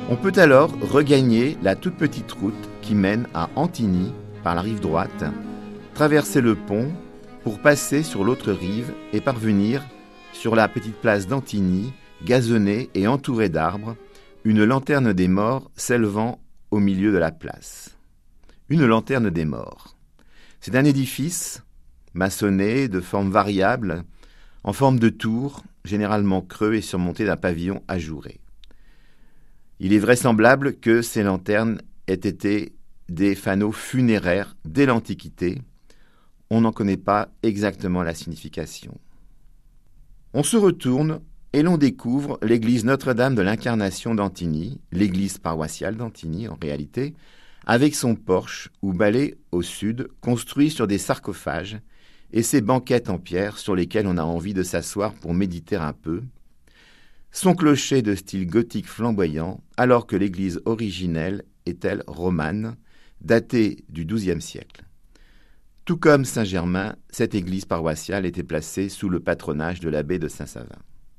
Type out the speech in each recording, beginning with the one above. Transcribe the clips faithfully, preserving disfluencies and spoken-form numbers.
On peut alors regagner la toute petite route qui mène à Antigny par la rive droite, traverser le pont pour passer sur l'autre rive et parvenir sur la petite place d'Antigny, gazonnée et entourée d'arbres, une lanterne des morts s'élevant au milieu de la place. Une lanterne des morts. C'est un édifice maçonné de forme variable, en forme de tour, généralement creux et surmonté d'un pavillon ajouré. Il est vraisemblable que ces lanternes aient été des fanaux funéraires dès l'Antiquité. On n'en connaît pas exactement la signification. On se retourne et l'on découvre l'église Notre-Dame de l'Incarnation d'Antigny, l'église paroissiale d'Antigny en réalité, avec son porche ou balai au sud, construit sur des sarcophages, et ses banquettes en pierre sur lesquelles on a envie de s'asseoir pour méditer un peu, son clocher de style gothique flamboyant, alors que l'église originelle est, elle, romane, datée du douzième siècle. Tout comme Saint-Germain, cette église paroissiale était placée sous le patronage de l'abbé de Saint-Savin.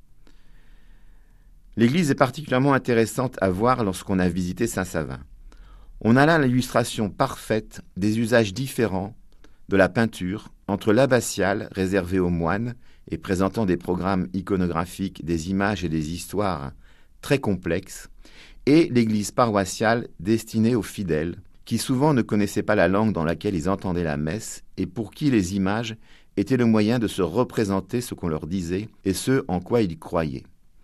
L'église est particulièrement intéressante à voir lorsqu'on a visité Saint-Savin. On a là l'illustration parfaite des usages différents de la peinture entre l'abbatiale réservée aux moines et présentant des programmes iconographiques, des images et des histoires très complexes, et l'église paroissiale destinée aux fidèles, qui souvent ne connaissaient pas la langue dans laquelle ils entendaient la messe et pour qui les images étaient le moyen de se représenter ce qu'on leur disait et ce en quoi ils croyaient.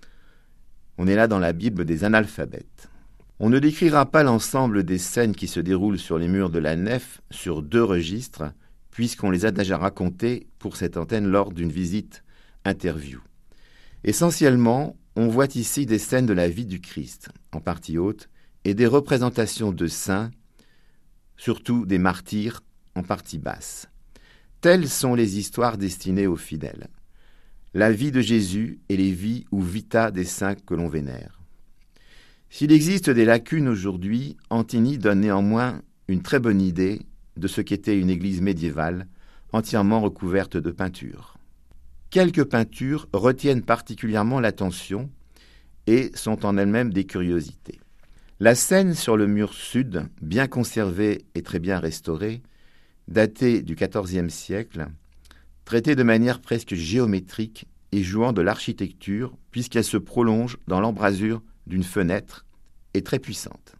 On est là dans la Bible des analphabètes. On ne décrira pas l'ensemble des scènes qui se déroulent sur les murs de la nef sur deux registres, puisqu'on les a déjà racontées pour cette antenne lors d'une visite interview. Essentiellement, on voit ici des scènes de la vie du Christ, en partie haute, et des représentations de saints, surtout des martyrs, en partie basse. Telles sont les histoires destinées aux fidèles. La vie de Jésus et les vies ou vita des saints que l'on vénère. S'il existe des lacunes aujourd'hui, Antigny donne néanmoins une très bonne idée de ce qu'était une église médiévale entièrement recouverte de peintures. Quelques peintures retiennent particulièrement l'attention et sont en elles-mêmes des curiosités. La scène sur le mur sud, bien conservée et très bien restaurée, datée du quatorzième siècle, traitée de manière presque géométrique et jouant de l'architecture puisqu'elle se prolonge dans l'embrasure d'une fenêtre, est très puissante.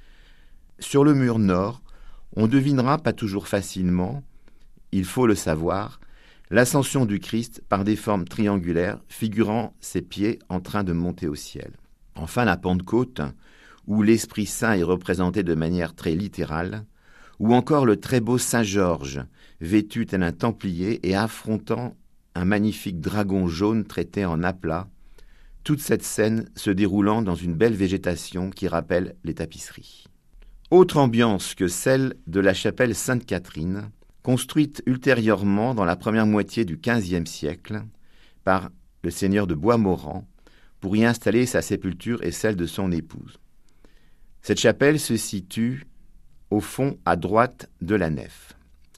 Sur le mur nord, on devinera, pas toujours facilement, il faut le savoir, l'ascension du Christ par des formes triangulaires figurant ses pieds en train de monter au ciel. Enfin, la Pentecôte, où l'Esprit Saint est représenté de manière très littérale, ou encore le très beau Saint Georges, vêtu tel un templier et affrontant un magnifique dragon jaune traité en aplat, toute cette scène se déroulant dans une belle végétation qui rappelle les tapisseries. Autre ambiance que celle de la chapelle Sainte-Catherine, construite ultérieurement dans la première moitié du quinzième siècle par le seigneur de Boismorand pour y installer sa sépulture et celle de son épouse. Cette chapelle se situe au fond à droite de la nef.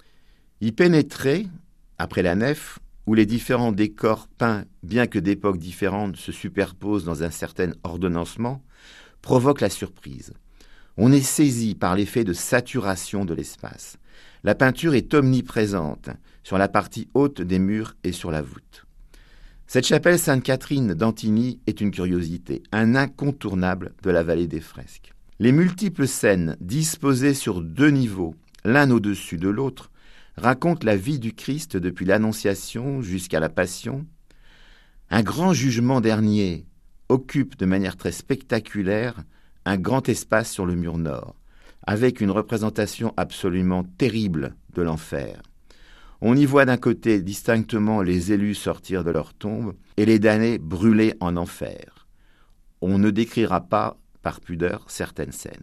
Y pénétrer, après la nef, où les différents décors peints, bien que d'époques différentes, se superposent dans un certain ordonnancement, provoque la surprise. On est saisi par l'effet de saturation de l'espace. La peinture est omniprésente sur la partie haute des murs et sur la voûte. Cette chapelle Sainte-Catherine d'Antigny est une curiosité, un incontournable de la vallée des Fresques. Les multiples scènes disposées sur deux niveaux, l'un au-dessus de l'autre, racontent la vie du Christ depuis l'Annonciation jusqu'à la Passion. Un grand jugement dernier occupe de manière très spectaculaire un grand espace sur le mur nord, avec une représentation absolument terrible de l'enfer. On y voit d'un côté distinctement les élus sortir de leur tombe et les damnés brûlés en enfer. On ne décrira pas, par pudeur, certaines scènes.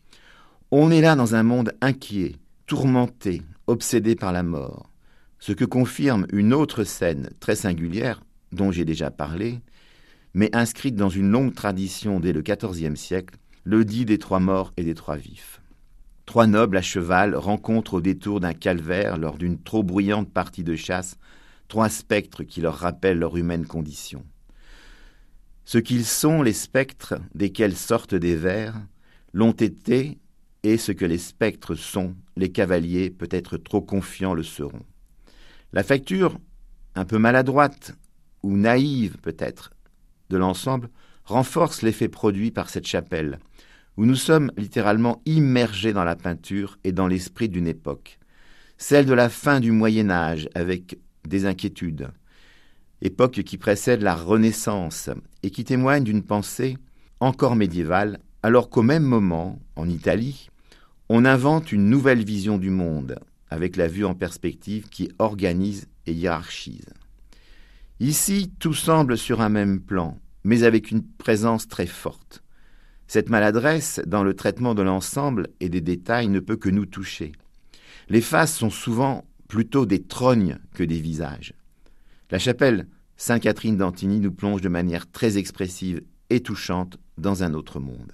On est là dans un monde inquiet, tourmenté, obsédé par la mort, ce que confirme une autre scène très singulière, dont j'ai déjà parlé, mais inscrite dans une longue tradition dès le quatorzième siècle, le dit des trois morts et des trois vifs. Trois nobles à cheval rencontrent au détour d'un calvaire, lors d'une trop bruyante partie de chasse, trois spectres qui leur rappellent leur humaine condition. Ce qu'ils sont, les spectres, desquels sortent des vers, l'ont été, et ce que les spectres sont, les cavaliers, peut-être trop confiants, le seront. La facture, un peu maladroite, ou naïve peut-être, de l'ensemble, renforce l'effet produit par cette chapelle, où nous sommes littéralement immergés dans la peinture et dans l'esprit d'une époque, celle de la fin du Moyen-Âge avec des inquiétudes, époque qui précède la Renaissance et qui témoigne d'une pensée encore médiévale, alors qu'au même moment, en Italie, on invente une nouvelle vision du monde, avec la vue en perspective qui organise et hiérarchise. Ici, tout semble sur un même plan, mais avec une présence très forte. Cette maladresse dans le traitement de l'ensemble et des détails ne peut que nous toucher. Les faces sont souvent plutôt des trognes que des visages. La chapelle Sainte-Catherine d'Antigny nous plonge de manière très expressive et touchante dans un autre monde.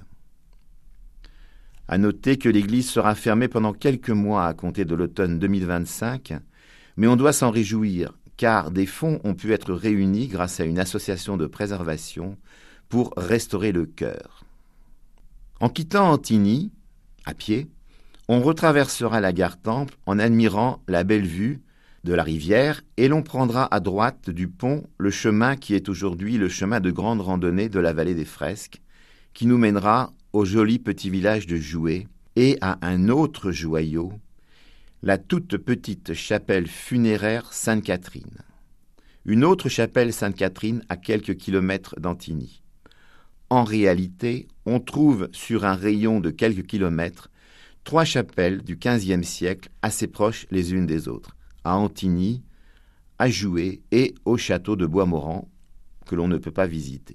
À noter que l'église sera fermée pendant quelques mois à compter de l'automne deux mille vingt-cinq, mais on doit s'en réjouir, car des fonds ont pu être réunis grâce à une association de préservation pour restaurer le chœur. En quittant Antigny, à pied, on retraversera la gare Temple en admirant la belle vue de la rivière et l'on prendra à droite du pont le chemin qui est aujourd'hui le chemin de grande randonnée de la vallée des Fresques, qui nous mènera au joli petit village de Joué et à un autre joyau, la toute petite chapelle funéraire Sainte-Catherine. Une autre chapelle Sainte-Catherine à quelques kilomètres d'Antigny. En réalité, on trouve sur un rayon de quelques kilomètres trois chapelles du quinzième siècle assez proches les unes des autres, à Antigny, à Joué et au château de Boismorand, que l'on ne peut pas visiter.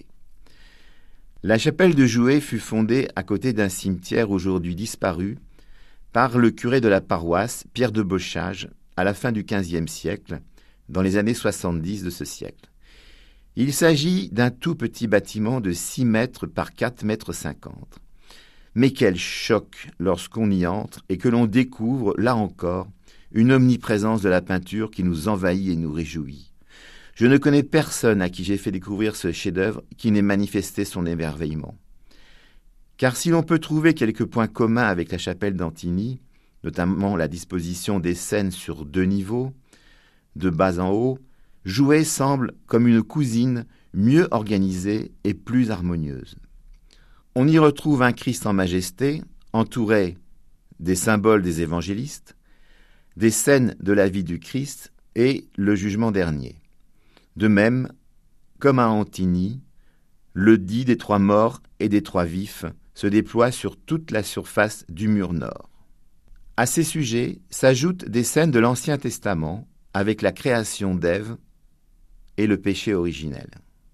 La chapelle de Joué fut fondée à côté d'un cimetière aujourd'hui disparu par le curé de la paroisse, Pierre de Beauchage, à la fin du quinzième siècle, dans les années soixante-dix de ce siècle. Il s'agit d'un tout petit bâtiment de six mètres par quatre mètres cinquante. Mais quel choc lorsqu'on y entre et que l'on découvre, là encore, une omniprésence de la peinture qui nous envahit et nous réjouit. Je ne connais personne à qui j'ai fait découvrir ce chef-d'œuvre qui n'ait manifesté son émerveillement. Car si l'on peut trouver quelques points communs avec la chapelle d'Antigny, notamment la disposition des scènes sur deux niveaux, de bas en haut, Joué semble comme une cousine mieux organisée et plus harmonieuse. On y retrouve un Christ en majesté, entouré des symboles des évangélistes, des scènes de la vie du Christ et le jugement dernier. De même, comme à Antigny, le dit des trois morts et des trois vifs se déploie sur toute la surface du mur nord. À ces sujets s'ajoutent des scènes de l'Ancien Testament avec la création d'Ève et le péché originel.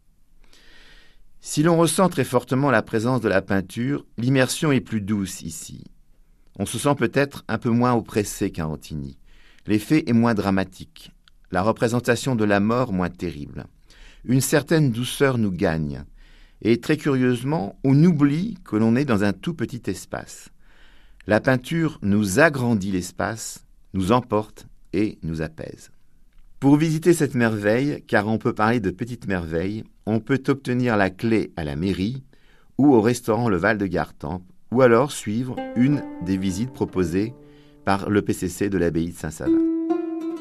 Si l'on ressent très fortement la présence de la peinture, l'immersion est plus douce ici. On se sent peut-être un peu moins oppressé qu'à Antigny. L'effet est moins dramatique, la représentation de la mort moins terrible. Une certaine douceur nous gagne, et très curieusement, on oublie que l'on est dans un tout petit espace. La peinture nous agrandit l'espace, nous emporte et nous apaise. Pour visiter cette merveille, car on peut parler de petite merveille, on peut obtenir la clé à la mairie ou au restaurant Le Val de Gartempe, ou alors suivre une des visites proposées par le P C C de l'abbaye de Saint-Savin.